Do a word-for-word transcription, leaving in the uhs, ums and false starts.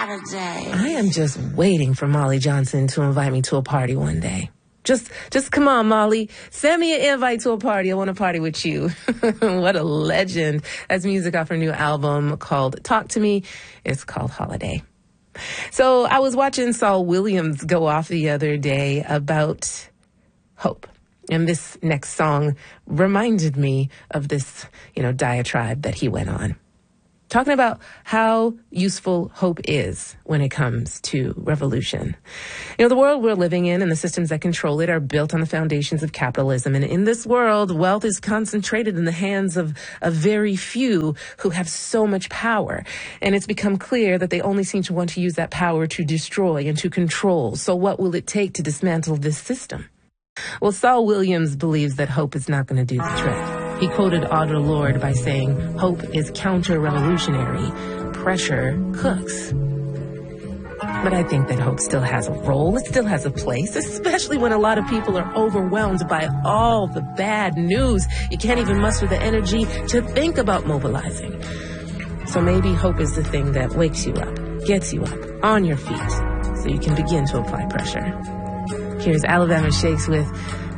Saturday. I am just waiting for Molly Johnson to invite me to a party one day. Just, just come on, Molly. Send me an invite to a party. I want to party with you. What a legend. That's music off her new album called Talk to Me. It's called Holiday. So I was watching Saul Williams go off the other day about hope. And this next song reminded me of this, you know, diatribe that he went on. Talking about how useful hope is when it comes to revolution. You know, the world we're living in and the systems that control it are built on the foundations of capitalism. And in this world, wealth is concentrated in the hands of a very few who have so much power. And it's become clear that they only seem to want to use that power to destroy and to control. So what will it take to dismantle this system? Well, Saul Williams believes that hope is not going to do the trick. He quoted Audre Lorde by saying, hope is counter-revolutionary. Pressure cooks. But I think that hope still has a role. It still has a place, especially when a lot of people are overwhelmed by all the bad news. You can't even muster the energy to think about mobilizing. So maybe hope is the thing that wakes you up, gets you up, on your feet, so you can begin to apply pressure. Here's Alabama Shakes with